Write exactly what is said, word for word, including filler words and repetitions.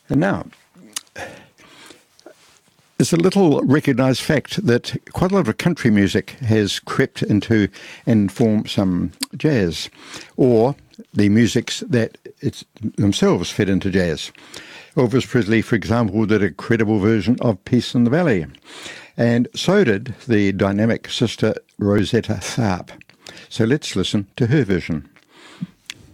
And now, it's a little recognised fact that quite a lot of country music has crept into and formed some jazz, or the musics that it's themselves fed into jazz. Elvis Presley, for example, did a credible version of Peace in the Valley, and so did the dynamic sister Rosetta Tharpe. So let's listen to her version.